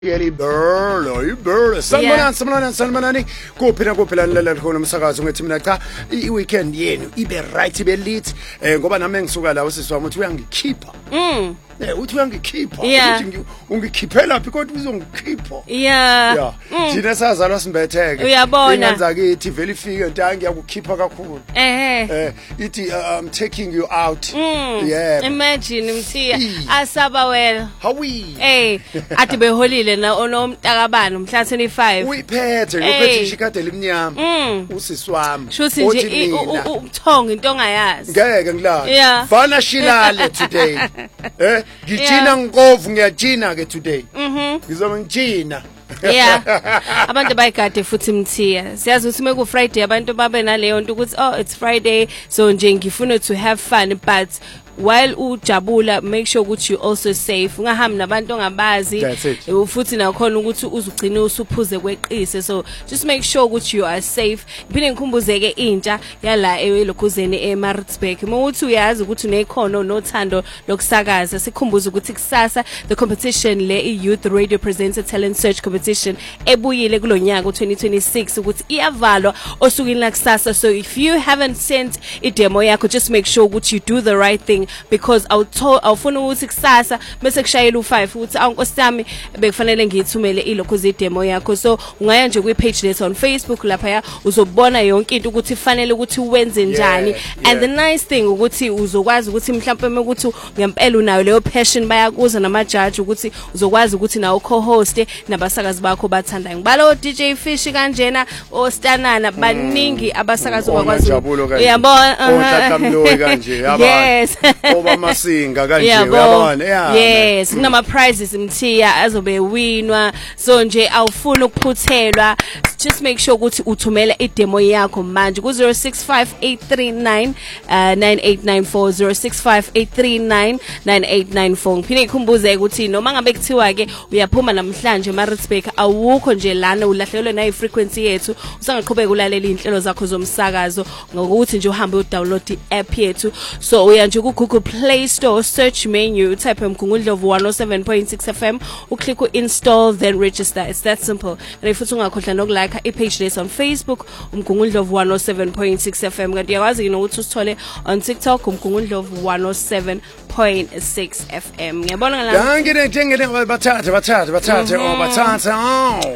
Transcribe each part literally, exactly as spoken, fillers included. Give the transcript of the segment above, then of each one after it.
Yeli burlo, iburlo. Sanibonani, sanibonani, sanibonani. Kuphi na kuphi la nilalela khona umsakazo ngithi mina cha i-weekend yenu ibe right ibe lit eh ngoba nami engisuka la usisi wami uthi uyangikhipha. Mm. Eh uthi uyangikhipha uthi ungikhiphela phi kodwa uzongikhipha. Yeah. Yeah. Thina sazalwa simbetheke. Uyabona. Ingenza kithi vele ifike ntangi ngiyakukhipha kakhulu. Eh eh ithi I'm taking you out. Yeah. Imagine Mthiya asaba wena. Hawi. Eh athi beholile na onomtakabani mhla twenty-five. Uyiphethe lokho ishikade limnyama. Usisi wami. Shuthi nje ubuthongo into ongayazi. Ngeke ngilala. Fana shilale today. Eh ngijina nkovu ngiyajina ke today. Mhm. Ngizobe ngijina. Yeah. Abantu bayigade futhi Mthiya. Siyazi ukuthi meku Friday abantu babe naleyo nto ukuthi oh it's Friday so nje ngifuna to have fun but while ujabula make sure ukuthi you also safe ungahambi nabantu ongabazi futhi nakhona ukuthi uzugcine usuphuze kweqise so just make sure ukuthi you are safe iphinde ngikhumbuzeke intsha yala elokhuzeni eMaritzburg mawuthi uyazi ukuthi unekhono nothando lokusakaza sikhumbuza ukuthi kusasa the competition le youth radio presenter talent search competition ebuyile kulonyaka u-twenty twenty-six ukuthi iyavalwa osukwini la kusasa so if you haven't sent i demo yakho just make sure ukuthi you do the right thing because awufuna ukuthi kusasa bese kushayela u-five ukuthi awunkosami bekufanele ngiyithumele ilokho demo yakho so ungaya nje kwi-page lethu on Facebook lapha ya uzobona yonke into ukuthi kufanele ukuthi wenze njani and the nice thing ukuthi uzokwazi ukuthi mhlawumbe ukuthi ngempela unayo leyo passion bayakuza nama-judge ukuthi uzokwazi ukuthi nawo co-host nabasakazi bakho bathandayo ngibalo D J Fish kanjena ostanana baningi abasakazi bakwazi uyabona ohlakamloyi kanje yabona yes oba masinga kanje uyabona yeah yes kunama prizes Mthiya azobe winwa so nje awufuna ukuphuthelwa just make sure ukuthi uthumela i demo yakho manje ku zero six five eight three nine nine eight nine four zero six five eight three nine nine eight nine four ngiphinde ngikhumbuze ukuthi noma ngabe kuthiwa ke uyaphuma namhlanje eMaritzburg awukho nje lana ulahlelwe na i frequency yethu usangaqhubeka ulalela inhlelo zakho zomsakazo ngokuthi nje uhambe udownload i app yethu so uya nje ku Google Play Store search menu type Mgungundlovu one oh seven point six F M uclick install then register it's that simple and futhi ungakhohlwa nokulike i page lethu on Facebook Mgungundlovu one oh seven point six F M kanti yawazi ukuthi usithole on TikTok Mgungundlovu one oh seven point six F M ngiyabona la ngene njengene bathathe bathathe bathathe oh bathathe oh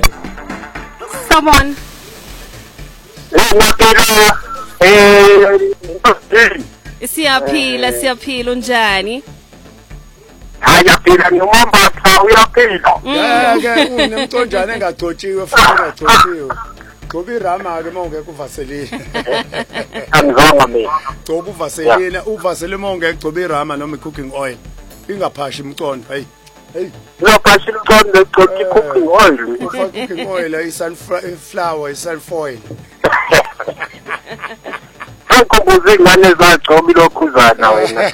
someone eh siyaphila siyaphila unjani hayaphila nomamba cha uyaphila yake unemconjane engagcotshiwe futhi engagcotshiwe ngoba irama ke mongeke uvaseline angizonga mina ngoba uvaseline uvaseline mongeke gcoba irama noma cooking oil ingaphashi imcondo hey hey ngaphashi imcondo gcoba cooking oil cooking oil i sunflower i sulfoil Kubuze ngane zagcoba ilokhuzana wena.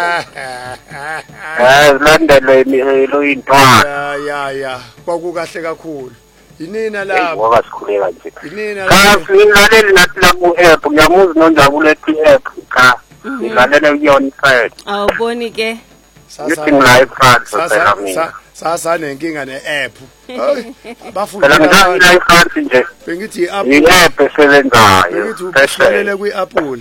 Eh landele lo intwana. Ya ya ya. Kwakukahle kakhulu. Yinina lapho. Ngoba sikhuleka nje. Yinina lapho. Cha singalela nathi la ku app ngiyamuzi nonjabule ethi app cha. Ngilalela kuyona side. Awuboni ke. Sasa live France phela mina. Sasa nenkinga ne-app. Bafundi phela live France nje. Bengithi i-app. I-app esebenzayo. Bengithi uhlelele kwi-Apple.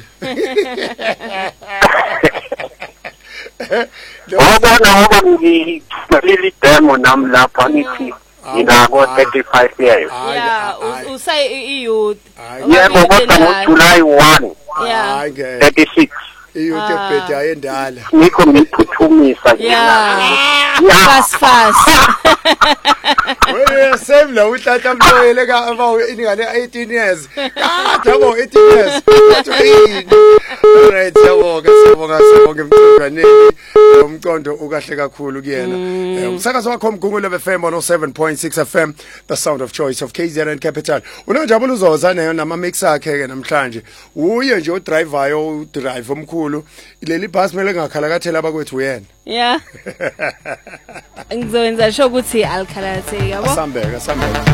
Ngoba ngoba ngileli demo nami lapha ngithi inako thirty-five years. Yeah, usay i-youth. Yebo kodwa ngo-July one. Yeah. thirty-six. Iyouth ebheda ayendala. Ngikho ngiphuthumisa nje. Yeah. Fast fast. Well, same la uhlahla mloyele ka aba ingane eighteen years. Kade yabo eighteen years. Alright, siyabonga siyabonga siyabonga emthunganeni. Umqondo ukahle kakhulu kuyena. Umsakazo wakho Mgungundlovu F M one oh seven point six F M, the sound of choice of K Z N Capital. Unonjabula uzoza nayo nama mix akhe ke namhlanje. Uye nje udriver yo drive omkhulu. Leli bus mele ngakhalakathela abakwethu yena. Yeah. Ngizowenza sho ukuthi alikhalathe yabo. Asambeka asambeka.